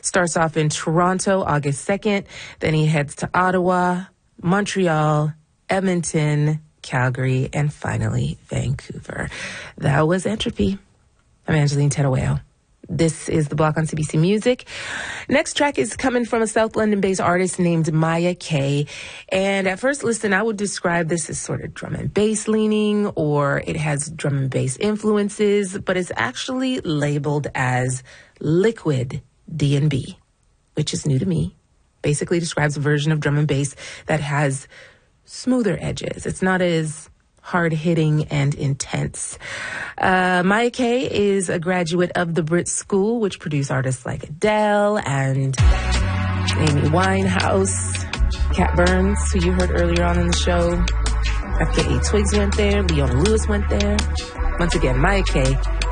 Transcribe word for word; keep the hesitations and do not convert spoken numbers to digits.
Starts off in Toronto, August second. Then he heads to Ottawa, Montreal, Edmonton, Calgary, and finally Vancouver. That was Entropy. I'm Angeline Tedaweo. This is The Block on C B C Music. Next track is coming from a South London-based artist named Maya K. And at first listen, I would describe this as sort of drum and bass leaning, or it has drum and bass influences, but it's actually labeled as liquid D and B, which is new to me. Basically describes a version of drum and bass that has smoother edges. It's not as hard-hitting and intense. Uh, Maya K is a graduate of the Brit School, which produced artists like Adele and Amy Winehouse, Cat Burns, who you heard earlier on in the show. F K A Twigs went there. Leona Lewis went there. Once again, Maya K